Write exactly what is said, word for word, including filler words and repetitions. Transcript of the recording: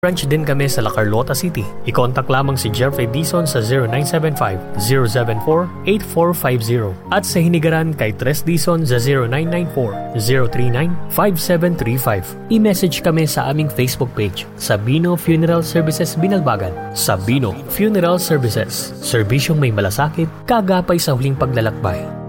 Branch din kami sa La Carlota City. I-contact lamang si Jeffrey Dizon sa zero nine seven five, zero seven four, eight four five zero at sa Hinigaran kay Tres Dizon sa zero nine nine four, zero three nine, five seven three five. I-message kami sa aming Facebook page, Sabino Funeral Services Binalbagan. Sabino Funeral Services, serbisyong may malasakit, kagapay sa huling paglalakbay.